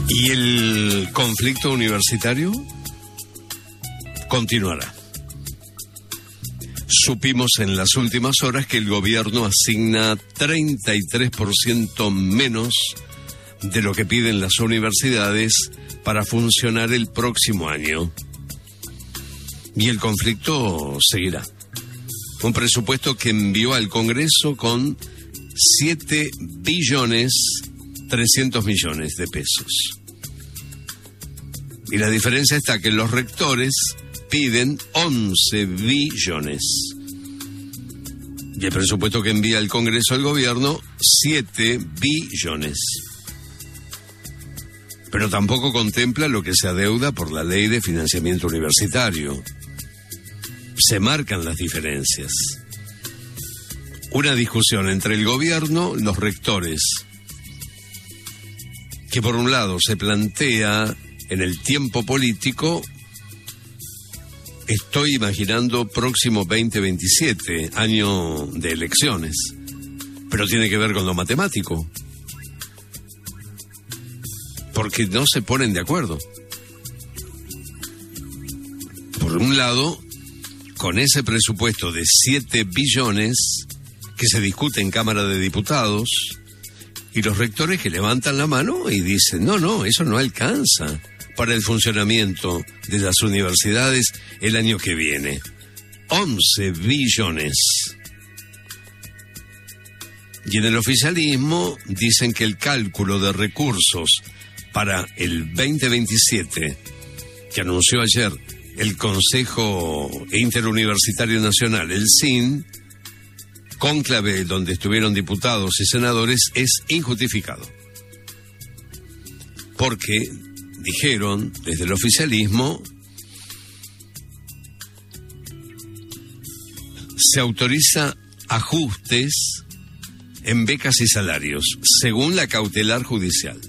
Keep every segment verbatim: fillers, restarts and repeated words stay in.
Y el conflicto universitario continuará. Supimos en las últimas horas que el gobierno asigna treinta y tres por ciento menos de lo que piden las universidades para funcionar el próximo año. Y el conflicto seguirá. Un presupuesto que envió al Congreso con siete billones trescientos millones de pesos. Y la diferencia está que los rectores piden once billones. Y el presupuesto que envía el Congreso al gobierno, siete billones. Pero tampoco contempla lo que se adeuda por la ley de financiamiento universitario. Se marcan las diferencias. Una discusión entre el gobierno y los rectores, que por un lado se plantea en el tiempo político, estoy imaginando próximo veinte veintisiete, año de elecciones, pero tiene que ver con lo matemático, porque no se ponen de acuerdo. Por un lado, con ese presupuesto de siete billones que se discute en Cámara de Diputados, y los rectores que levantan la mano y dicen, no, no, eso no alcanza para el funcionamiento de las universidades el año que viene. once billones. Y en el oficialismo dicen que el cálculo de recursos para el veinte veintisiete, que anunció ayer el Consejo Interuniversitario Nacional, el S I N, cónclave donde estuvieron diputados y senadores, es injustificado. Porque, dijeron desde el oficialismo, se autoriza ajustes en becas y salarios, según la cautelar judicial.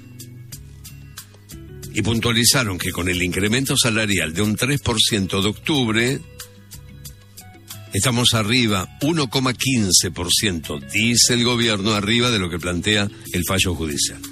Y puntualizaron que con el incremento salarial de un tres por ciento de octubre, estamos arriba, uno coma quince por ciento, dice el gobierno, arriba de lo que plantea el fallo judicial.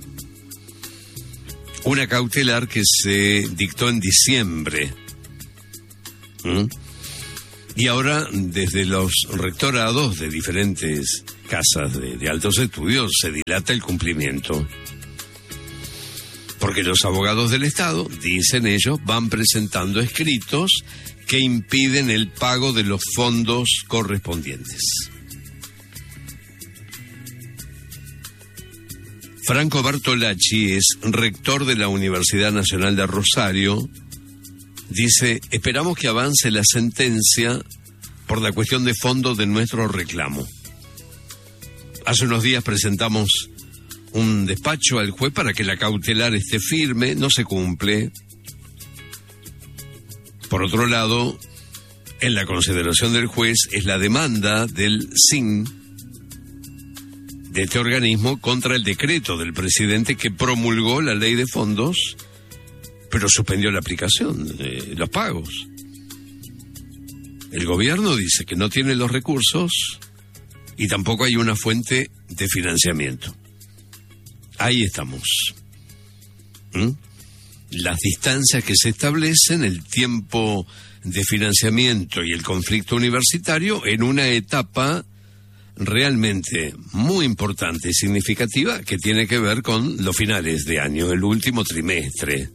Una cautelar que se dictó en diciembre. ¿Mm? Y ahora, desde los rectorados de diferentes casas de, de altos estudios, se dilata el cumplimiento. Porque los abogados del Estado, dicen ellos, van presentando escritos que impiden el pago de los fondos correspondientes. Franco Bartolacci es rector de la Universidad Nacional de Rosario. Dice, esperamos que avance la sentencia por la cuestión de fondo de nuestro reclamo. Hace unos días presentamos un despacho al juez para que la cautelar esté firme, no se cumple. Por otro lado, en la consideración del juez es la demanda del S I N, de este organismo, contra el decreto del presidente que promulgó la ley de fondos, pero suspendió la aplicación de los pagos. El gobierno dice que no tiene los recursos y tampoco hay una fuente de financiamiento. Ahí estamos. ¿Mm? Las distancias que se establecen, el tiempo de financiamiento y el conflicto universitario en una etapa realmente muy importante y significativa que tiene que ver con los finales de año, el último trimestre,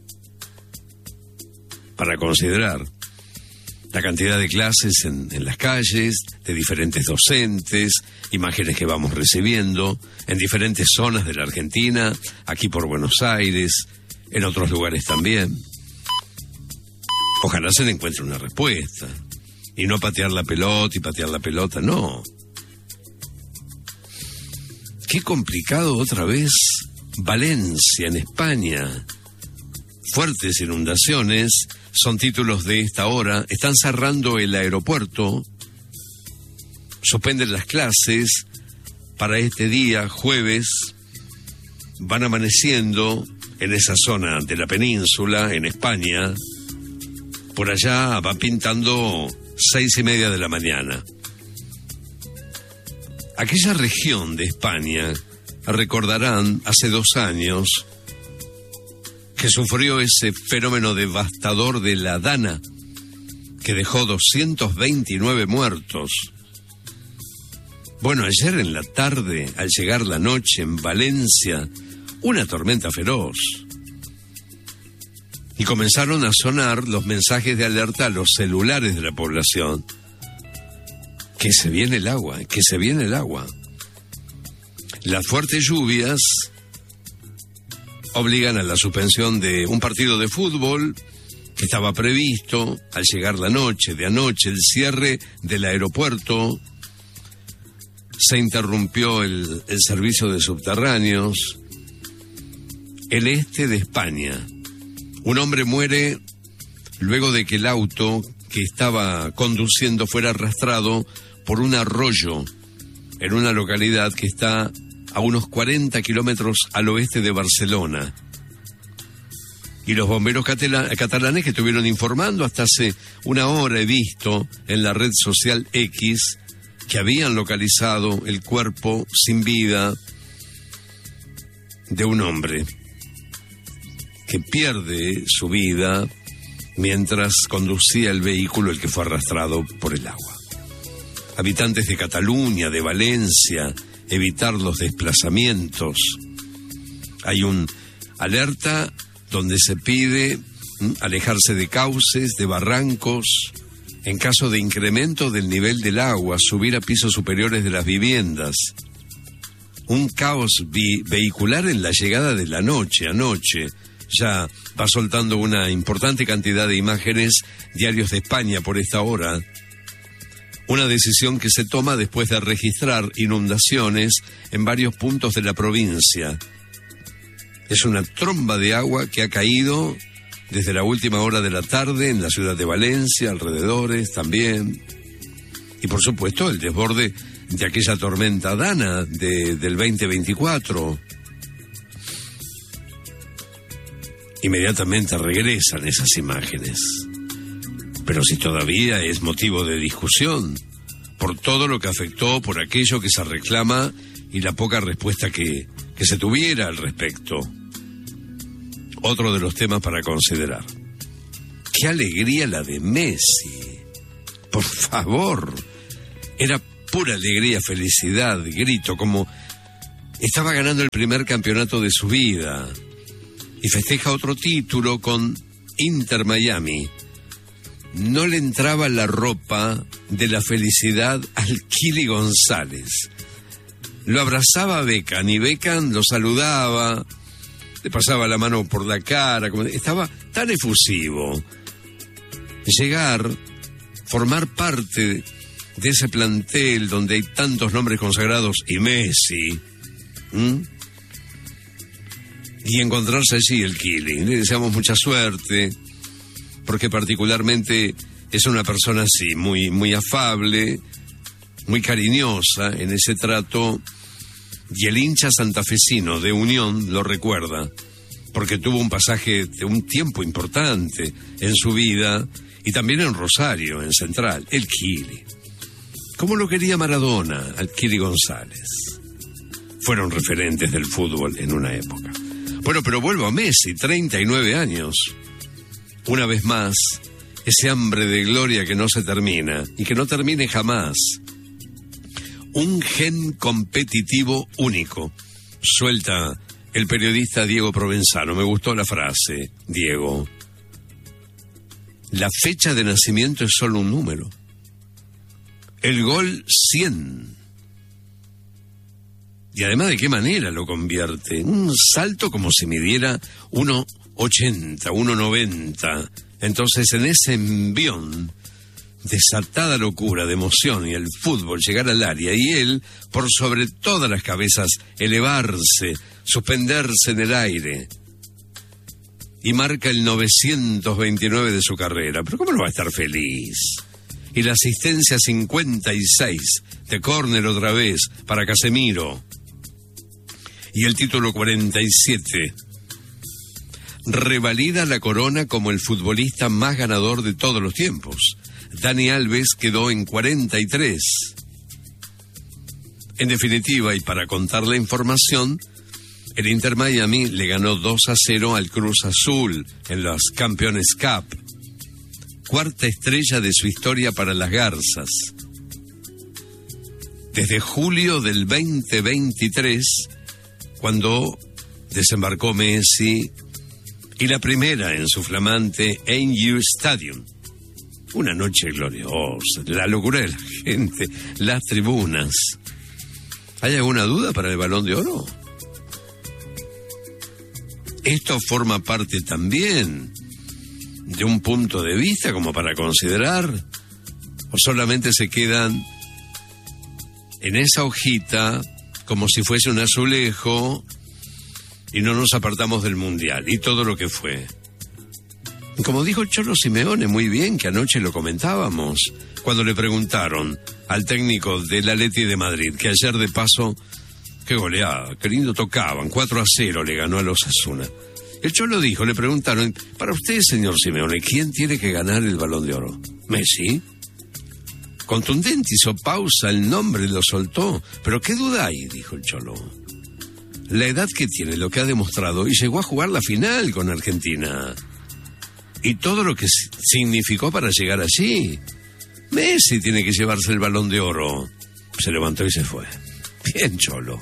para considerar la cantidad de clases en, en las calles, de diferentes docentes, imágenes que vamos recibiendo en diferentes zonas de la Argentina, aquí por Buenos Aires, en otros lugares también. Ojalá se le encuentre una respuesta y no patear la pelota y patear la pelota, no. Qué complicado otra vez Valencia, en España. Fuertes inundaciones son títulos de esta hora. Están cerrando el aeropuerto, suspenden las clases para este día, jueves. Van amaneciendo en esa zona de la península, en España. Por allá va pintando seis y media de la mañana. Aquella región de España, recordarán, hace dos años, que sufrió ese fenómeno devastador de la Dana, que dejó doscientos veintinueve muertos. Bueno, ayer en la tarde, al llegar la noche en Valencia, una tormenta feroz. Y comenzaron a sonar los mensajes de alerta a los celulares de la población. Que se viene el agua, que se viene el agua. Las fuertes lluvias obligan a la suspensión de un partido de fútbol que estaba previsto al llegar la noche de anoche, el cierre del aeropuerto. Se interrumpió el, el servicio de subterráneos. El este de España. Un hombre muere luego de que el auto que estaba conduciendo fuera arrastrado por un arroyo en una localidad que está a unos cuarenta kilómetros al oeste de Barcelona. Y los bomberos catala- catalanes que estuvieron informando hasta hace una hora, he visto en la red social X, que habían localizado el cuerpo sin vida de un hombre que pierde su vida mientras conducía el vehículo el que fue arrastrado por el agua. Habitantes de Cataluña, de Valencia, evitar los desplazamientos. Hay un alerta donde se pide ¿m? alejarse de cauces, de barrancos, en caso de incremento del nivel del agua, subir a pisos superiores de las viviendas. Un caos vi- vehicular en la llegada de la noche, anoche. Ya va soltando una importante cantidad de imágenes Diarios de España por esta hora. Una decisión que se toma después de registrar inundaciones en varios puntos de la provincia. Es una tromba de agua que ha caído desde la última hora de la tarde en la ciudad de Valencia, alrededores también. Y por supuesto el desborde de aquella tormenta Dana de, del veinte veinticuatro. Inmediatamente regresan esas imágenes. Pero si todavía es motivo de discusión, por todo lo que afectó, por aquello que se reclama y la poca respuesta que, que se tuviera al respecto. Otro de los temas para considerar. ¡Qué alegría la de Messi! Por favor, era pura alegría, felicidad, grito, como estaba ganando el primer campeonato de su vida. Y festeja otro título con Inter Miami. No le entraba la ropa de la felicidad al Kili González. Lo abrazaba a Beckham y Beckham lo saludaba, le pasaba la mano por la cara, como estaba tan efusivo. Llegar, formar parte de ese plantel donde hay tantos nombres consagrados y Messi, ¿m? y encontrarse allí el Kili. Le deseamos mucha suerte, porque particularmente es una persona así, muy, muy afable, muy cariñosa en ese trato, y el hincha santafesino de Unión lo recuerda, porque tuvo un pasaje de un tiempo importante en su vida, y también en Rosario, en Central, el Kili. ¿Cómo lo quería Maradona, al Kili González? Fueron referentes del fútbol en una época. Bueno, pero vuelvo a Messi, treinta y nueve años. Una vez más, ese hambre de gloria que no se termina y que no termine jamás. Un gen competitivo único. Suelta el periodista Diego Provenzano. Me gustó la frase, Diego. La fecha de nacimiento es solo un número. El gol cien. Y además, ¿de qué manera lo convierte? Un salto como si midiera uno ochenta, uno noventa. Entonces, en ese envión, desatada locura de emoción y el fútbol llegar al área, y él, por sobre todas las cabezas, elevarse, suspenderse en el aire, y marca el novecientos veintinueve de su carrera. ¿Pero cómo no va a estar feliz? Y la asistencia cincuenta y seis de córner otra vez para Casemiro. Y el título cuarenta y siete. Revalida la corona como el futbolista más ganador de todos los tiempos. Dani Alves quedó en cuarenta y tres. En definitiva, y para contar la información, El Inter Miami le ganó dos a cero al Cruz Azul en los Campeones Cup. Cuarta estrella de su historia para las Garzas. Desde julio del veinte veintitrés, cuando desembarcó Messi, y la primera en su flamante A and U Stadium. Una noche gloriosa, la locura de la gente, las tribunas. ¿Hay alguna duda para el Balón de Oro? Esto forma parte también de un punto de vista como para considerar, o solamente se quedan en esa hojita como si fuese un azulejo y no nos apartamos del Mundial y todo lo que fue. Como dijo el Cholo Simeone muy bien, que anoche lo comentábamos, cuando le preguntaron al técnico del Atleti de Madrid, que ayer de paso, qué goleada, qué lindo tocaban, cuatro a cero le ganó a los Osasuna. El Cholo dijo, le preguntaron, para usted, señor Simeone, ¿quién tiene que ganar el Balón de Oro? ¿Messi? Contundente, hizo pausa, el nombre lo soltó. Pero qué duda hay, dijo el Cholo. La edad que tiene, lo que ha demostrado, y llegó a jugar la final con Argentina. Y todo lo que significó para llegar allí. Messi tiene que llevarse el Balón de Oro. Se levantó y se fue. Bien, Cholo.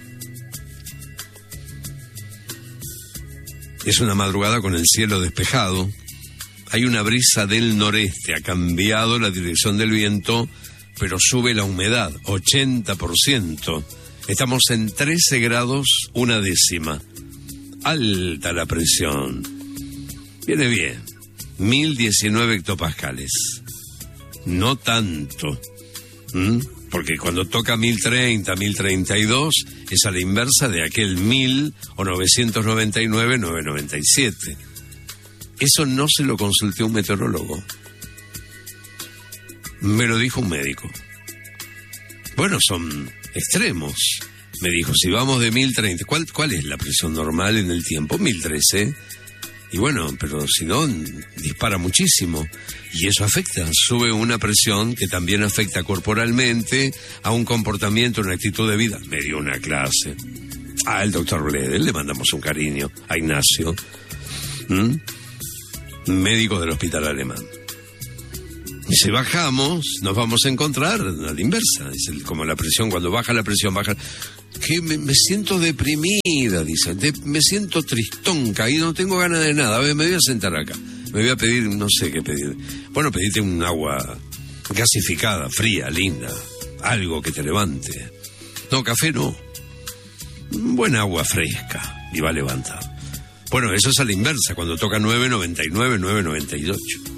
Es una madrugada con el cielo despejado. Hay una brisa del noreste, ha cambiado la dirección del viento, pero sube la humedad, ochenta por ciento. Estamos en trece grados, una décima. Alta la presión. Viene bien, mil diecinueve hectopascales. No tanto, ¿Mm? porque cuando toca mil treinta, mil treinta y dos, es a la inversa de aquel mil o novecientos noventa y nueve, novecientos noventa y siete. Eso no se lo consulté a un meteorólogo. Me lo dijo un médico. Bueno, son extremos. Me dijo, si vamos de mil treinta, ¿cuál, cuál es la presión normal en el tiempo? mil trece. Y bueno, pero si no, dispara muchísimo. Y eso afecta, sube una presión que también afecta corporalmente a un comportamiento, una actitud de vida. Me dio una clase. Ah, el doctor Bledel, le mandamos un cariño. A Ignacio. ¿Mm? Médico del hospital alemán. Y si bajamos, nos vamos a encontrar a la inversa. Es el, como la presión, cuando baja la presión, baja. Que me, me siento deprimida, dice. De, me siento tristón, caído, no tengo ganas de nada. A ver, me voy a sentar acá. Me voy a pedir, no sé qué pedir. Bueno, pedite un agua gasificada, fría, linda. Algo que te levante. No, café no. Buena agua fresca. Y va a levantar. Bueno, eso es a la inversa, cuando toca nueve noventa y nueve, nueve noventa y ocho.